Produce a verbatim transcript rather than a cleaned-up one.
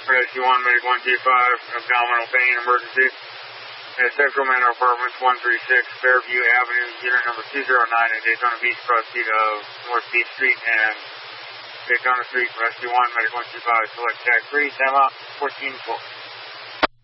Rescue one, Medic one two five, abdominal pain emergency. At Central Manor Apartments, one three six, Fairview Avenue, unit number two zero nine at Daytona Beach, cross seat of North Beach Street and Daytona Street. Rescue one, Medic one two five, select tag three, time out, fourteen twelve.